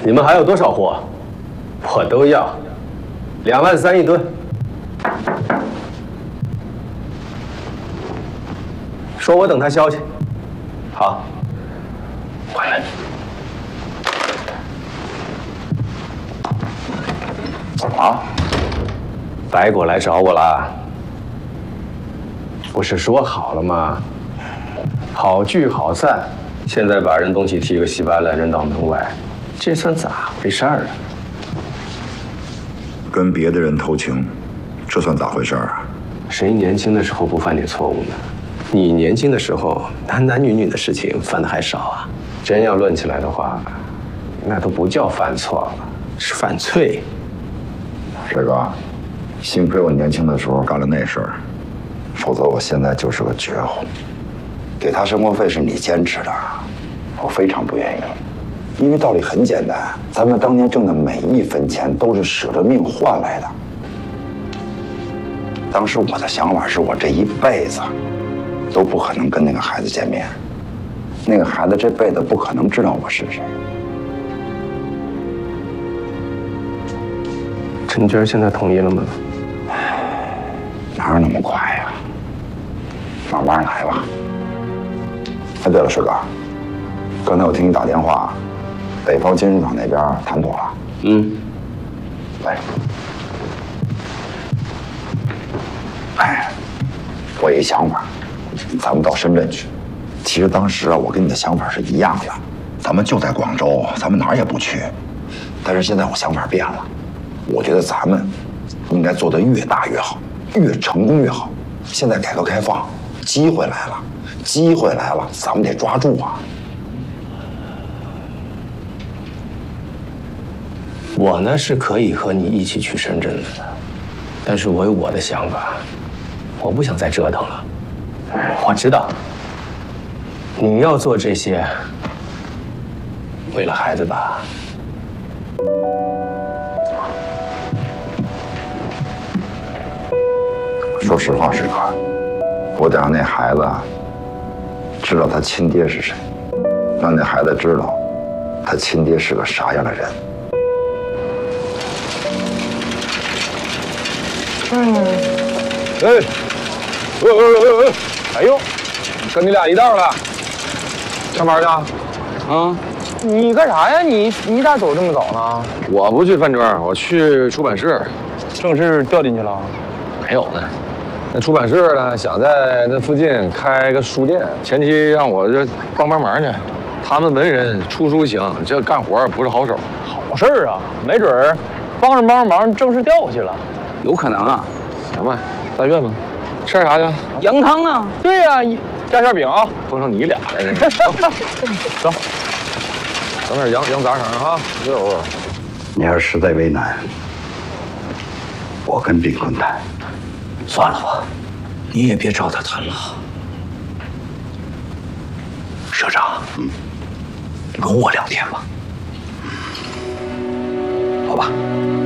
你们还有多少货，我都要，2.3万一吨。说我等他消息。好，回来。 怎么了？ 白果来找我了。不是说好了吗？好聚好散。现在把人东西提个稀巴烂，扔到门外，这算咋回事儿啊？ 跟别的人偷情，这算咋回事儿啊？ 谁年轻的时候不犯点错误呢？你年轻的时候，男女的事情犯的还少啊。真要论起来的话，那都不叫犯错了，是犯罪。 水哥，幸亏我年轻的时候干了那事儿，否则我现在就是个绝户。给他生活费是你坚持的，我非常不愿意。因为道理很简单，咱们当年挣的每一分钱都是舍了命换来的。当时我的想法是我这一辈子都不可能跟那个孩子见面，那个孩子这辈子不可能知道我是谁。 陈娟现在同意了吗？ 哪有那么快呀？慢慢来吧。哎，对了，水哥，刚才我听你打电话，北方金属厂那边谈妥了。来。哎，我有一想法，咱们到深圳去。其实当时啊，我跟你的想法是一样的，咱们就在广州，咱们哪儿也不去。但是现在我想法变了，我觉得咱们应该做得越大越好，越成功越好。现在改革开放，机会来了，机会来了，咱们得抓住啊！ 我呢是可以和你一起去深圳的，但是我有我的想法，我不想再折腾了。我知道你要做这些，为了孩子吧。 说实话，水哥，我得让那孩子知道他亲爹是谁，让那孩子知道他亲爹是个啥样的人。 哎呦，跟你俩一道了，上班去？啊，你干啥呀？你咋走这么早呢？ 我不去饭庄，我去出版社。 正式调进去了？ 没有呢。那出版社呢，想在那附近开个书店，前期让我这帮忙去。他们文人出书行，这干活不是好手。 好事儿啊，没准儿帮着忙，正式调过去了。 有可能啊。行吧，但愿吧。吃点啥去？ 羊汤啊。对呀，加馅饼啊。 碰上你俩了，走，整点羊杂肠哈，热乎。 你要是实在为难，我跟炳坤谈。 算了吧，你也别找他谈了。社长，容我2天吧。好吧。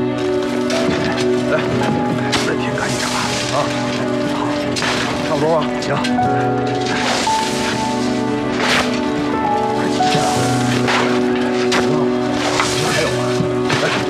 来，3天干一场啊！好，差不多吧。行。